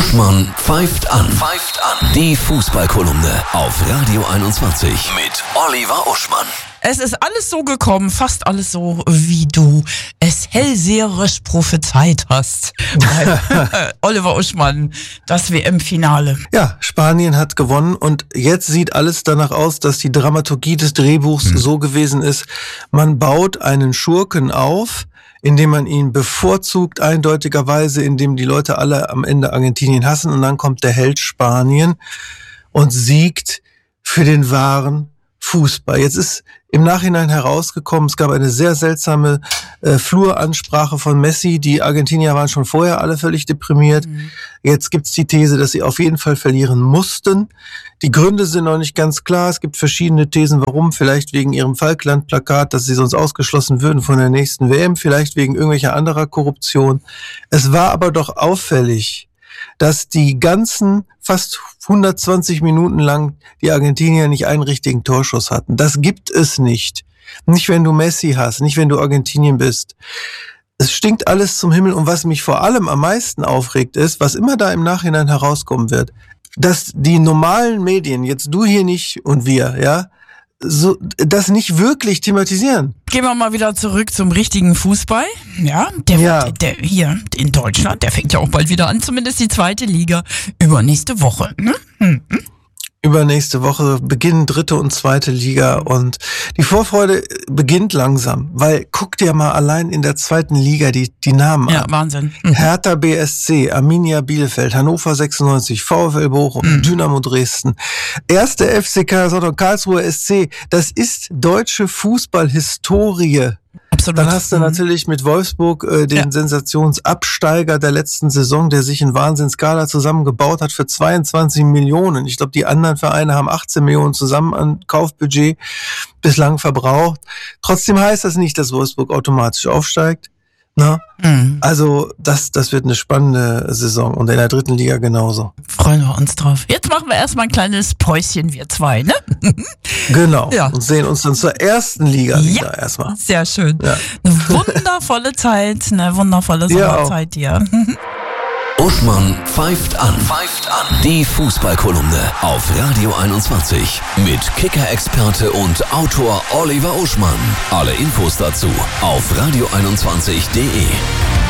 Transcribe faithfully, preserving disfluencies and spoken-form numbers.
Uschmann pfeift an. Pfeift an. Die Fußballkolumne auf Radio einundzwanzig mit Oliver Uschmann. Es ist alles so gekommen, fast alles so, wie du es hellseherisch prophezeit hast. Oliver Uschmann, das W M-Finale. Ja, Spanien hat gewonnen und jetzt sieht alles danach aus, dass die Dramaturgie des Drehbuchs hm. so gewesen ist, man baut einen Schurken auf, indem man ihn bevorzugt, eindeutigerweise, indem die Leute alle am Ende Argentinien hassen, und dann kommt der Held Spanien und siegt für den wahren Fußball. Jetzt ist im Nachhinein herausgekommen, es gab eine sehr seltsame äh, Fluransprache von Messi. Die Argentinier waren schon vorher alle völlig deprimiert. Mhm. Jetzt gibt's die These, dass sie auf jeden Fall verlieren mussten. Die Gründe sind noch nicht ganz klar. Es gibt verschiedene Thesen, warum. Vielleicht wegen ihrem Falkland-Plakat, dass sie sonst ausgeschlossen würden von der nächsten W M. Vielleicht wegen irgendwelcher anderer Korruption. Es war aber doch auffällig, dass die ganzen fast hundertzwanzig Minuten lang die Argentinier nicht einen richtigen Torschuss hatten. Das gibt es nicht. Nicht, wenn du Messi hast, nicht, wenn du Argentinien bist. Es stinkt alles zum Himmel, und was mich vor allem am meisten aufregt ist, was immer da im Nachhinein herauskommen wird, dass die normalen Medien, jetzt du hier nicht und wir, ja, so das nicht wirklich thematisieren. Gehen wir mal wieder zurück zum richtigen Fußball. Ja, der, ja. der, der hier in Deutschland, der fängt ja auch bald wieder an, zumindest die zweite Liga, übernächste Woche. Ne? Hm. Übernächste Woche beginnen dritte und zweite Liga, und die Vorfreude beginnt langsam, weil guck dir mal allein in der zweiten Liga die, die Namen ja, an. Ja, Wahnsinn. Mhm. Hertha B S C, Arminia Bielefeld, Hannover sechsundneunzig, VfL Bochum, mhm. Dynamo Dresden, erste F C Kaiserslautern, Karlsruher S C. Das ist deutsche Fußballhistorie. Absolut. Dann hast du natürlich mit Wolfsburg äh, den ja. Sensationsabsteiger der letzten Saison, der sich in Wahnsinnskala zusammengebaut hat für zweiundzwanzig Millionen. Ich glaube, die anderen Vereine haben achtzehn Millionen zusammen an Kaufbudget bislang verbraucht. Trotzdem heißt das nicht, dass Wolfsburg automatisch aufsteigt. Na? Mhm. Also das, das wird eine spannende Saison, und in der dritten Liga genauso. Freuen wir uns drauf. Jetzt machen wir erstmal ein kleines Päuschen, wir zwei, ne? Genau, ja. Und sehen uns dann zur ersten Liga ja. wieder erstmal. Sehr schön. Ja. Eine wundervolle Zeit, eine wundervolle Sommerzeit dir. Uschmann pfeift an. Pfeift an. Die Fußballkolumne auf Radio einundzwanzig mit Kicker-Experte und Autor Oliver Uschmann. Alle Infos dazu auf radio einundzwanzig punkt de.